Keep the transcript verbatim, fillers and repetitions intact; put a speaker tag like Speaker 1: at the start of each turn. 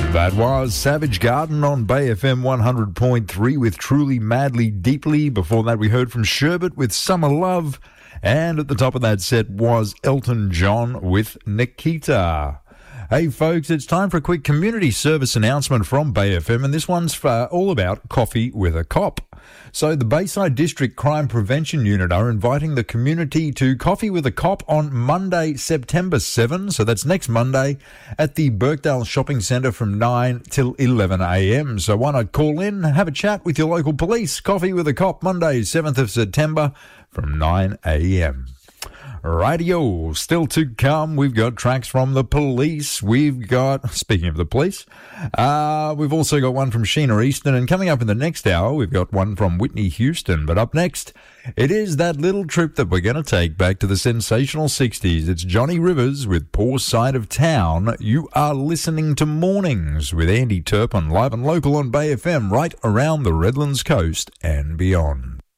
Speaker 1: That was Savage Garden on Bay F M one hundred point three with Truly Madly Deeply. Before that, we heard from Sherbet with Summer Love. And at the top of that set was Elton John with Nikita. Hey folks, it's time for a quick community service announcement from Bay F M, and this one's for all about Coffee with a Cop. So the Bayside District Crime Prevention Unit are inviting the community to Coffee with a Cop on Monday, September seventh, so that's next Monday, at the Birkdale Shopping Centre from nine till eleven a m. So why not call in, have a chat with your local police. Coffee with a Cop, Monday, seventh of September from nine a m. Radio, still to come, we've got tracks from the Police, we've got, speaking of the Police, uh, we've also got one from Sheena Easton, and coming up in the next hour, we've got one from Whitney Houston. But up next, it is that little trip that we're going to take back to the sensational sixties. It's Johnny Rivers with Poor Side of Town. You are listening to Mornings with Andy Turpin, live and local on Bay F M, right around the Redlands coast and beyond.